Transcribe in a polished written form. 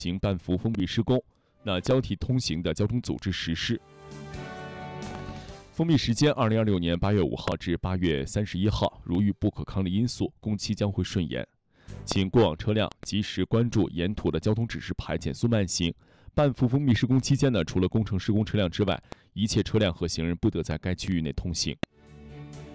行半幅封闭施工，交替通行的交通组织实施。封闭时间2026年8月5号至8月31号，如遇不可抗力因素，工期将会顺延。请过往车辆及时关注沿途的交通指示牌，减速慢行。半幅封闭施工期间除了工程施工车辆之外，一切车辆和行人不得在该区域内通行。